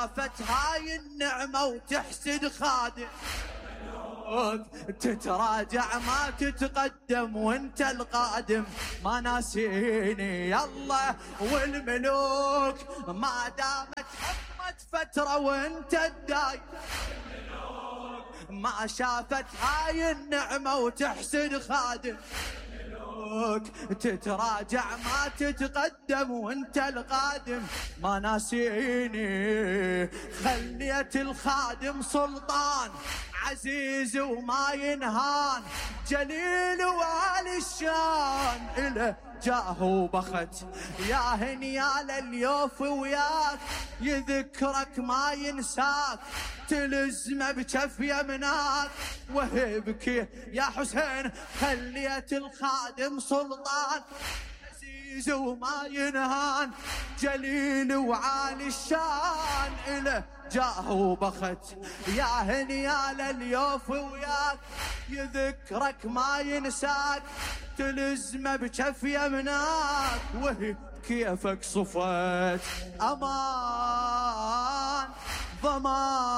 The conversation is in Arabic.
شافت هاي النعمة وتحسد خادم تتراجع ما تتقدم وانت القادم. ما ناسيني يلا والملوك ما دامت حكمت فترة وانت الدايم. ما شافت هاي النعمة وتحسد خادم تتراجع ما تتقدم وانت القادم. ما ناسيني خليت الخادم سلطان عزيز وما ينهان جليل وعلي الشان إله جاه وبخت. يا هنيال اليوف وياك يذكرك ما ينساك تلزمه بكف يمناك وهبك يا حسين. خليت الخادم سلطان عزيز وما ينهان جليل وعالي الشان إله جاه وبخت. يا هنيال اليوف وياك يذكرك ما ينساك تلزمه بكف يمناك وهي كيفك صفت. أمان ضمان